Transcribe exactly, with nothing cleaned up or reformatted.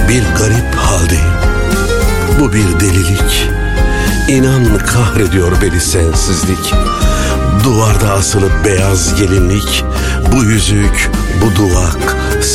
Bir garip haldeyim. Bu bir delilik. İnan kahrediyor beni sensizlik. Duvarda asılı beyaz gelinlik, bu yüzük, bu duvak